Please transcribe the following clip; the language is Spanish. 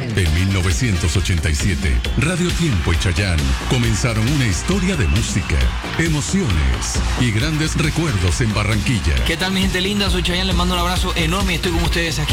En 1987, Radio Tiempo y Chayanne comenzaron una historia de música, emociones y grandes recuerdos en Barranquilla. ¿Qué tal, mi gente linda? Soy Chayanne, les mando un abrazo enorme y estoy con ustedes aquí